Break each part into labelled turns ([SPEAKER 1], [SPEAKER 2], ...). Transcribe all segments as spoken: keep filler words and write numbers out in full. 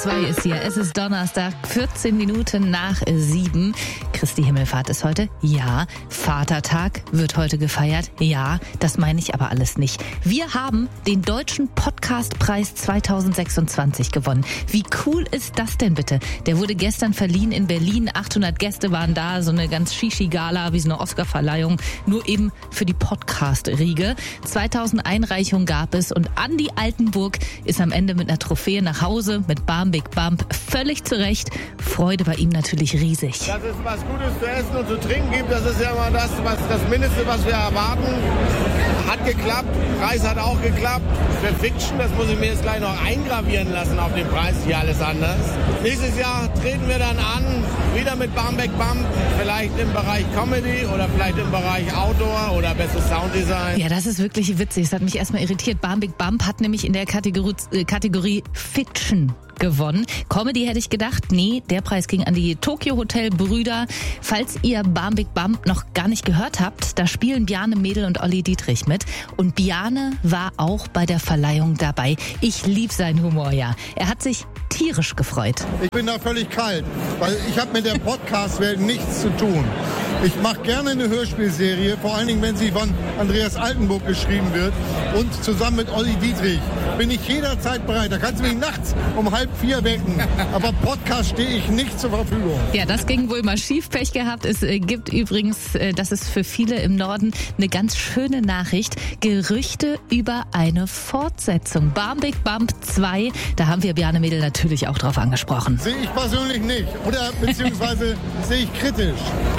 [SPEAKER 1] zwei ist hier. Es ist Donnerstag, vierzehn Minuten nach sieben. Christi Himmelfahrt ist heute. Ja. Vatertag wird heute gefeiert. Ja. Das meine ich aber alles nicht. Wir haben den Deutschen Podcastpreis zweitausendsechsundzwanzig gewonnen. Wie cool ist das denn bitte? Der wurde gestern verliehen in Berlin. achthundert Gäste waren da. So eine ganz Shishi-Gala wie so eine Oscar-Verleihung. Nur eben für die Podcast-Riege. zweitausend Einreichungen gab es und Andi Altenburg ist am Ende mit einer Trophäe nach Hause mit Bam Big Bump. Völlig zu Recht. Freude bei ihm natürlich riesig.
[SPEAKER 2] Dass es was Gutes zu essen und zu trinken gibt, das ist ja mal das, was das Mindeste, was wir erwarten. Hat geklappt. Preis hat auch geklappt. Für Fiction, das muss ich mir jetzt gleich noch eingravieren lassen auf den Preis. Hier alles anders. Nächstes Jahr treten wir dann an, wieder mit Bam Big Bump. Vielleicht im Bereich Comedy oder vielleicht im Bereich Outdoor oder bestes Sounddesign.
[SPEAKER 1] Ja, das ist wirklich witzig. Das hat mich erstmal irritiert. Bam Big Bump hat nämlich in der Kategorie, äh, Kategorie Fiction gewonnen. Comedy hätte ich gedacht, nee, der Preis ging an die Tokyo Hotel Brüder. Falls ihr Bam Big Bump noch gar nicht gehört habt, da spielen Bjarne Mädel und Olli Dietrich mit. Und Bjarne war auch bei der Verleihung dabei. Ich lieb seinen Humor, ja. Er hat sich tierisch gefreut.
[SPEAKER 3] Ich bin da völlig kalt, weil ich habe mit der Podcast-Welt nichts zu tun. Ich mache gerne eine Hörspielserie, vor allen Dingen, wenn sie von Andreas Altenburg geschrieben wird und zusammen mit Olli Dietrich bin ich jederzeit bereit. Da kannst du mich nachts um halb vier wecken, aber Podcast stehe ich nicht zur Verfügung.
[SPEAKER 1] Ja, das ging wohl mal schief, Pech gehabt. Es äh, gibt übrigens, äh, das ist für viele im Norden eine ganz schöne Nachricht, Gerüchte über eine Fortsetzung. Bam Big Bump zwei, da haben wir Bjarne Mädel natürlich auch drauf angesprochen.
[SPEAKER 3] Sehe ich persönlich nicht oder beziehungsweise sehe ich kritisch.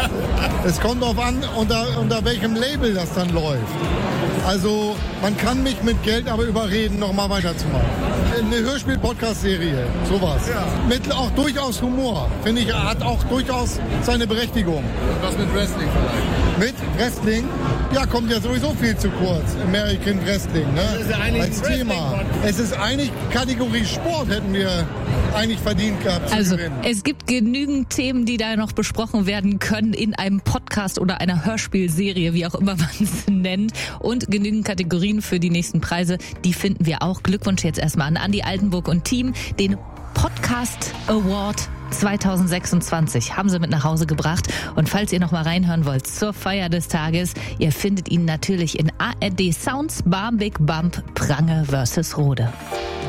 [SPEAKER 3] Es kommt darauf an, unter, unter welchem Label das dann läuft. Also man kann mich mit Geld aber überreden, nochmal weiterzumachen. Eine Hörspiel-Podcast-Serie, sowas. Ja. Mit auch durchaus Humor, finde ich, hat auch durchaus seine Berechtigung.
[SPEAKER 2] Was mit Wrestling vielleicht?
[SPEAKER 3] Mit Wrestling? Ja, kommt ja sowieso viel zu kurz. American Wrestling, ne?
[SPEAKER 2] Das ist ja eigentlich
[SPEAKER 3] als Thema. Es ist eigentlich Kategorie Sport, hätten wir eigentlich verdient gehabt zu
[SPEAKER 1] Also
[SPEAKER 3] gewinnen.
[SPEAKER 1] es gibt genügend Themen, die da noch besprochen werden können in einem Podcast oder einer Hörspielserie, wie auch immer man es nennt. Und genügend Kategorien für die nächsten Preise, die finden wir auch. Glückwunsch jetzt erstmal an Andi Altenburg und Team. Den Podcast Award zweitausendsechsundzwanzig haben sie mit nach Hause gebracht. Und falls ihr noch mal reinhören wollt zur Feier des Tages, ihr findet ihn natürlich in A R D Sounds Bam Big Bump Prange versus Rode.